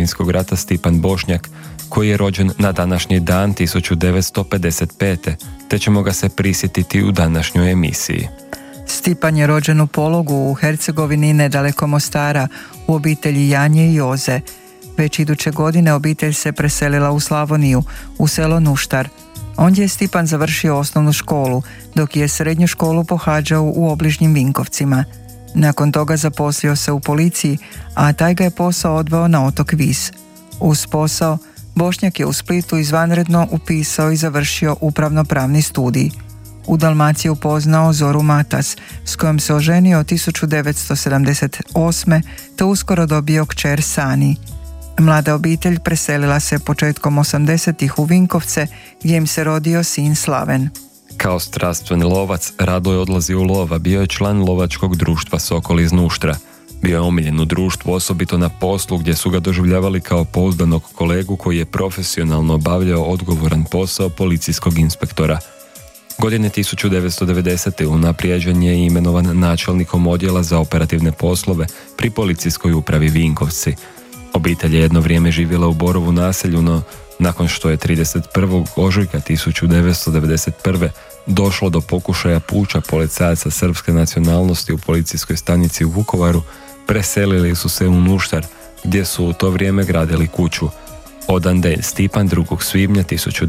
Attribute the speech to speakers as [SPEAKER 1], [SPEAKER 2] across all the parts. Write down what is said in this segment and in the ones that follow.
[SPEAKER 1] Domovinskog rata Stipan Bošnjak, koji je rođen na današnji dan 1955. te ćemo ga se prisjetiti u današnjoj emisiji.
[SPEAKER 2] Stipan je rođen u Pologu u Hercegovini nedaleko Mostara u obitelji Janje i Joze. Već iduće godine obitelj se preselila u Slavoniju, u selo Nuštar. Ondje je Stipan završio osnovnu školu, dok je srednju školu pohađao u obližnjim Vinkovcima. Nakon toga zaposlio se u policiji, a taj ga je posao odveo na otok Vis. Uz posao, Bošnjak je u Splitu izvanredno upisao i završio upravno-pravni studij. U Dalmaciji upoznao Zoru Matas, s kojom se oženio 1978. te uskoro dobio kćer Sani. Mlada obitelj preselila se početkom 80-ih u Vinkovce, gdje im se rodio sin Slaven.
[SPEAKER 1] Kao strastveni lovac, rado je odlazio u lov, a bio je član lovačkog društva Sokol iz Nuštra. Bio je omiljen u društvu, osobito na poslu gdje su ga doživljavali kao pouzdanog kolegu koji je profesionalno obavljao odgovoran posao policijskog inspektora. Godine 1990. unaprijeđen je i imenovan načelnikom odjela za operativne poslove pri policijskoj upravi Vinkovci. Obitelj je jedno vrijeme živjela u Borovu naselju, no nakon što je 31. ožujka 1991. došlo do pokušaja puča policajaca srpske nacionalnosti u policijskoj stanici u Vukovaru, preselili su se u Nuštar, gdje su u to vrijeme gradili kuću. Odande Stipan 2. svibnja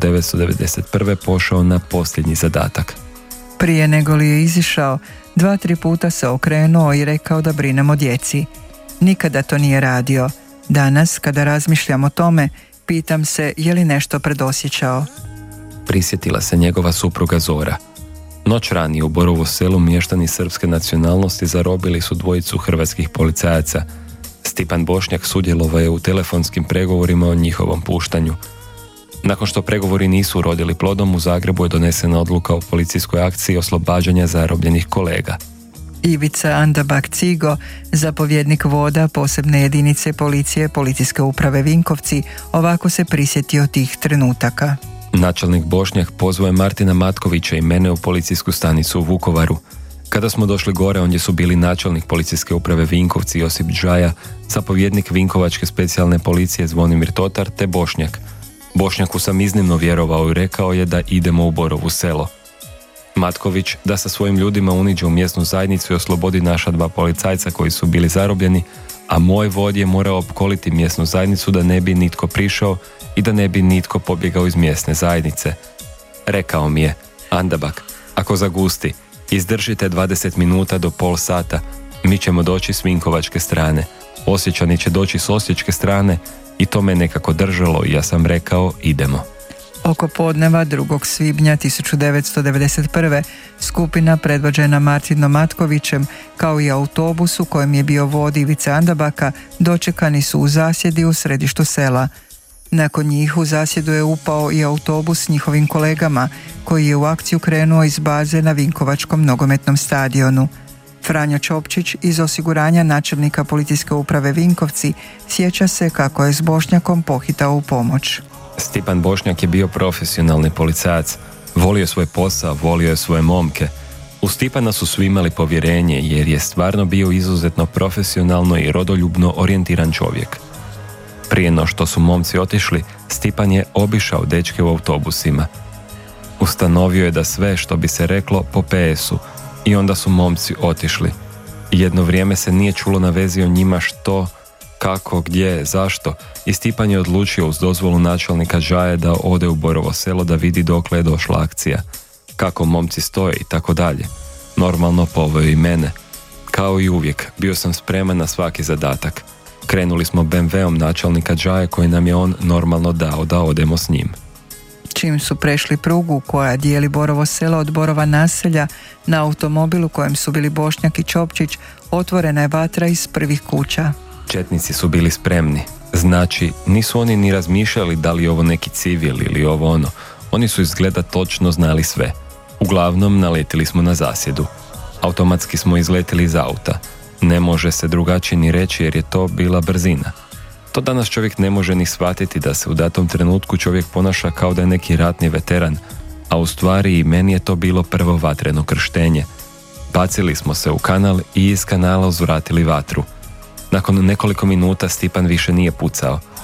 [SPEAKER 1] 1991. pošao na posljednji zadatak.
[SPEAKER 2] Prije nego li je izišao, 2-3 puta se okrenuo i rekao da brinem o djeci. Nikada to nije radio. Danas, kada razmišljam o tome, pitam se je li nešto predosjećao.
[SPEAKER 1] Prisjetila se njegova supruga Zora. Noć ranije u Borovu selu mještani srpske nacionalnosti zarobili su dvojicu hrvatskih policajaca. Stipan Bošnjak sudjelovao je u telefonskim pregovorima o njihovom puštanju. Nakon što pregovori nisu urodili plodom, u Zagrebu je donesena odluka o policijskoj akciji oslobađanja zarobljenih kolega.
[SPEAKER 2] Ivica Andabak Cigo, zapovjednik voda posebne jedinice policije Policijske uprave Vinkovci, ovako se prisjetio tih trenutaka.
[SPEAKER 1] Načelnik Bošnjak pozvao je Martina Matkovića i mene u policijsku stanicu u Vukovaru. Kada smo došli gore, ondje su bili načelnik Policijske uprave Vinkovci Josip Džaja, zapovjednik Vinkovačke specijalne policije Zvonimir Totar te Bošnjak. Bošnjaku sam iznimno vjerovao i rekao je da idemo u Borovu selo. Matković da sa svojim ljudima uniđe u mjesnu zajednicu i oslobodi naša 2 policajca koji su bili zarobljeni, a moj vod je morao opkoliti mjesnu zajednicu da ne bi nitko prišao i da ne bi nitko pobjegao iz mjesne zajednice. Rekao mi je: Andabak, ako zagusti, izdržite 20 minuta do pol sata, mi ćemo doći s Vinkovačke strane. Osječani će doći s osječke strane i to me nekako držalo i ja sam rekao idemo.
[SPEAKER 2] Oko podneva 2. svibnja 1991. skupina predvođena Martinom Matkovićem kao i autobus u kojem je bio vod Ivice Andabaka dočekani su u zasjedi u središtu sela. Nakon njih u zasjedu je upao i autobus s njihovim kolegama koji je u akciju krenuo iz baze na Vinkovačkom nogometnom stadionu. Franjo Čopčić iz osiguranja načelnika Policijske uprave Vinkovci sjeća se kako je s Bošnjakom pohitao u pomoć.
[SPEAKER 1] Stipan Bošnjak je bio profesionalni policajac, volio svoj posao, volio je svoje momke. U Stipana su svi imali povjerenje jer je stvarno bio izuzetno profesionalno i rodoljubno orijentiran čovjek. Prije no što su momci otišli, Stipan je obišao dečke u autobusima. Ustanovio je da sve što bi se reklo po PS-u i onda su momci otišli. Jedno vrijeme se nije čulo na vezi o njima što, kako, gdje, zašto i Stipan je odlučio uz dozvolu načelnika Džaje da ode u Borovo selo da vidi dokle je došla akcija, kako momci stoje i tako dalje. Normalno poveo i mene. Kao i uvijek, bio sam spreman na svaki zadatak. Krenuli smo BMW-om načelnika Džaje koji nam je on normalno dao da odemo s njim.
[SPEAKER 2] Čim su prešli prugu koja dijeli Borovo selo od Borova naselja, na automobilu kojem su bili Bošnjak i Čopčić otvorena je vatra iz prvih kuća.
[SPEAKER 1] Četnici su bili spremni. Znači, nisu oni ni razmišljali da li je ovo neki civil ili ovo ono. Oni su izgleda točno znali sve. Uglavnom, naletili smo na zasjedu. Automatski smo izletili iz auta. Ne može se drugačije ni reći jer je to bila brzina. To danas čovjek ne može ni shvatiti da se u datom trenutku čovjek ponaša kao da je neki ratni veteran, a u stvari i meni je to bilo prvo vatreno krštenje. Bacili smo se u kanal i iz kanala uzvratili vatru. Nakon nekoliko minuta Stipan više nije pucao.